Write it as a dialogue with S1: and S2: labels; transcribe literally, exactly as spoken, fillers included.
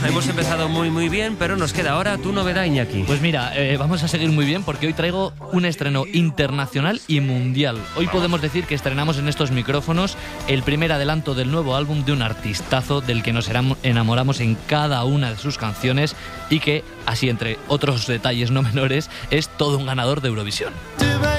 S1: Hemos empezado muy muy bien, pero nos queda ahora tu novedad, Iñaki.
S2: Pues mira, eh, vamos a seguir muy bien porque hoy traigo un estreno internacional y mundial. Hoy vamos. Podemos decir que estrenamos en estos micrófonos el primer adelanto del nuevo álbum de un artistazo del que nos enamoramos en cada una de sus canciones y que, así entre otros detalles no menores, es todo un ganador de Eurovisión.